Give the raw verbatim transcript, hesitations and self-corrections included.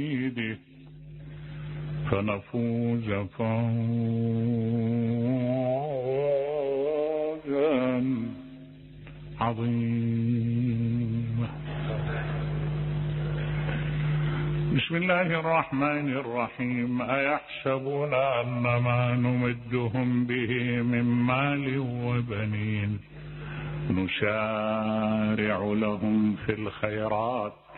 فنفوز فوزا عظيما. بسم الله الرحمن الرحيم. أيحسبون أن ما نمدهم به من مال وبنين نسارع لهم في الخيرات